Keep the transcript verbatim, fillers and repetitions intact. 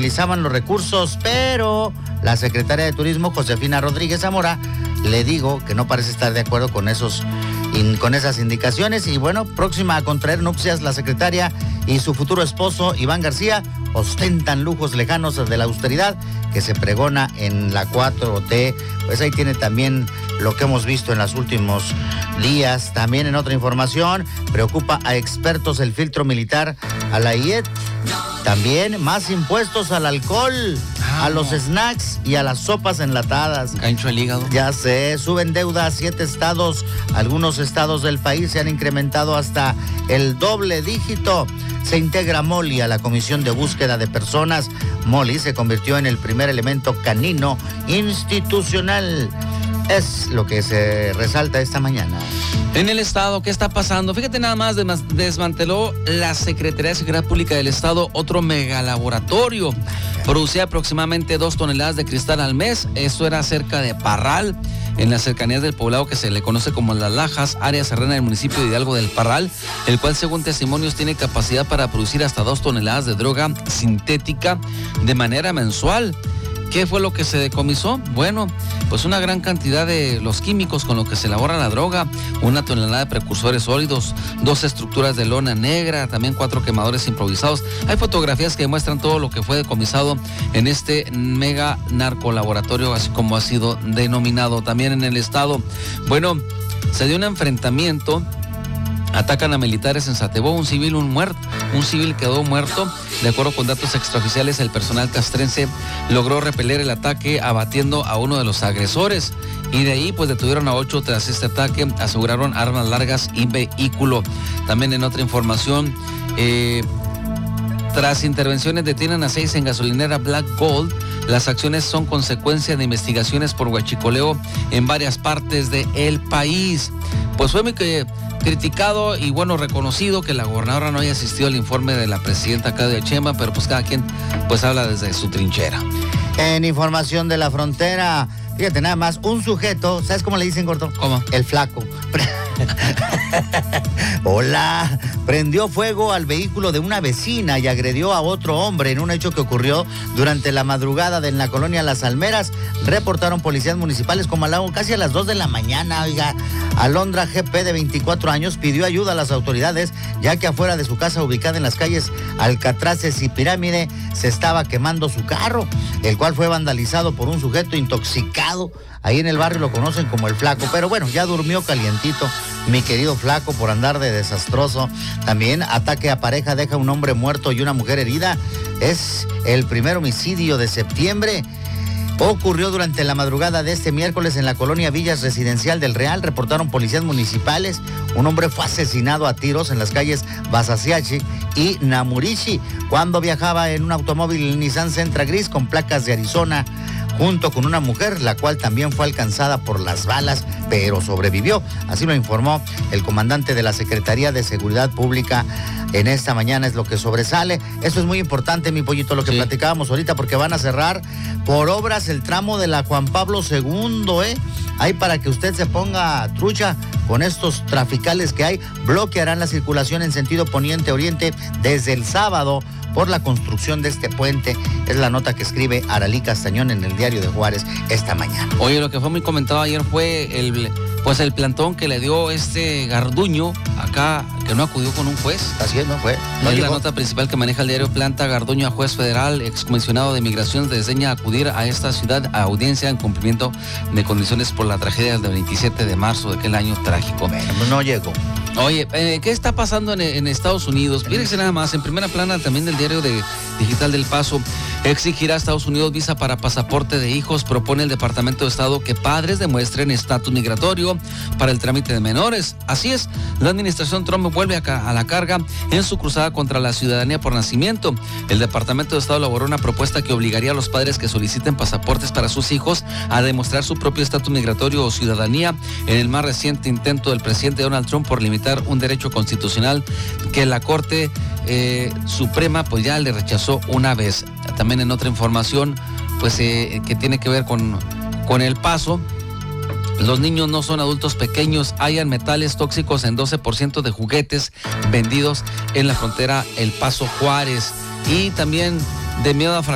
utilizaban los recursos, pero la secretaria de Turismo, Josefina Rodríguez Zamora, le digo que no parece estar de acuerdo con esos con esas indicaciones. Y bueno, próxima a contraer nupcias, la secretaria y su futuro esposo, Iván García, ostentan lujos lejanos de la austeridad que se pregona en la cuatro T. Pues ahí tiene también lo que hemos visto en los últimos días. También en otra información, preocupa a expertos el filtro militar a la I E T. También más impuestos al alcohol, ah, a los snacks y a las sopas enlatadas. Gancho al hígado. Ya sé, suben deuda a siete estados. Algunos estados del país se han incrementado hasta el doble dígito. Se integra Moli a la Comisión de Búsqueda de Personas. Moli se convirtió en el primer elemento canino institucional. Es lo que se resalta esta mañana. En el Estado, ¿qué está pasando? Fíjate nada más, desmanteló la Secretaría de Seguridad Pública del Estado otro megalaboratorio. Producía aproximadamente dos toneladas de cristal al mes. Esto era cerca de Parral, en las cercanías del poblado que se le conoce como Las Lajas, área serrana del municipio de Hidalgo del Parral, el cual según testimonios tiene capacidad para producir hasta dos toneladas de droga sintética de manera mensual. ¿Qué fue lo que se decomisó? Bueno, pues una gran cantidad de los químicos con los que se elabora la droga, una tonelada de precursores sólidos, dos estructuras de lona negra, también cuatro quemadores improvisados. Hay fotografías que demuestran todo lo que fue decomisado en este mega narcolaboratorio, así como ha sido denominado también en el estado. Bueno, se dio un enfrentamiento. Atacan a militares en Satebó, un civil, un muerto, un civil quedó muerto. De acuerdo con datos extraoficiales, el personal castrense logró repeler el ataque abatiendo a uno de los agresores. Y de ahí pues detuvieron a ocho tras este ataque, aseguraron armas largas y vehículo. También en otra información, eh, tras intervenciones detienen a seis en gasolinera Black Gold. Las acciones son consecuencia de investigaciones por huachicoleo en varias partes del país. Pues fue muy que criticado y bueno, reconocido que la gobernadora no haya asistido al informe de la presidenta Claudia Sheinbaum, pero pues cada quien pues habla desde su trinchera. En información de la frontera, fíjate nada más, un sujeto, ¿sabes cómo le dicen, Gordo? ¿Cómo? El flaco. Hola, prendió fuego al vehículo de una vecina y agredió a otro hombre en un hecho que ocurrió durante la madrugada de en la colonia Las Almeras. Reportaron policías municipales como al lado, casi a las dos de la mañana, oiga. Alondra G P, de veinticuatro años, pidió ayuda a las autoridades, ya que afuera de su casa, ubicada en las calles Alcatraces y Pirámide, se estaba quemando su carro, el cual fue vandalizado por un sujeto intoxicado. Ahí en el barrio lo conocen como el Flaco, pero bueno, ya durmió calientito, mi querido Flaco, por andar de desastroso. También ataque a pareja deja un hombre muerto y una mujer herida. Es el primer homicidio de septiembre. Ocurrió durante la madrugada de este miércoles en la colonia Villas Residencial del Real. Reportaron policías municipales. Un hombre fue asesinado a tiros en las calles Basasiachi y Namurishi cuando viajaba en un automóvil Nissan Sentra gris con placas de Arizona, junto con una mujer, la cual también fue alcanzada por las balas, pero sobrevivió. Así lo informó el comandante de la Secretaría de Seguridad Pública en esta mañana, es lo que sobresale. Eso es muy importante, mi pollito, lo que sí platicábamos ahorita, porque van a cerrar por obras el tramo de la Juan Pablo segundo, ¿eh? Ahí para que usted se ponga trucha con estos traficales que hay, bloquearán la circulación en sentido poniente-oriente desde el sábado por la construcción de este puente. Es la nota que escribe Aralí Castañón en el Diario de Juárez esta mañana. Oye, lo que fue muy comentado ayer fue el pues el plantón que le dio este Garduño acá, que no acudió con un juez. Así es, no fue. No es llegó. La nota principal que maneja el diario Planta. Garduño a juez federal, excomisionado de migración, desdeña acudir a esta ciudad a audiencia en cumplimiento de condiciones por la tragedia del veintisiete de marzo de aquel año trágico. Bueno, no llegó. Oye, eh, ¿qué está pasando en, en Estados Unidos? Fíjense nada más, en primera plana también del diario de Digital del Paso, exigirá a Estados Unidos visa para pasaporte de hijos. Propone el Departamento de Estado que padres demuestren estatus migratorio para el trámite de menores. Así es, la administración Trump vuelve a, a la carga en su cruzada contra la ciudadanía por nacimiento. El Departamento de Estado elaboró una propuesta que obligaría a los padres que soliciten pasaportes para sus hijos a demostrar su propio estatus migratorio o ciudadanía en el más reciente intento del presidente Donald Trump por limitar un derecho constitucional que la Corte eh, Suprema pues ya le rechazó una vez. También en otra información pues eh, que tiene que ver con, con El Paso, los niños no son adultos pequeños, hallan metales tóxicos en doce por ciento de juguetes vendidos en la frontera El Paso Juárez. Y también de miedo a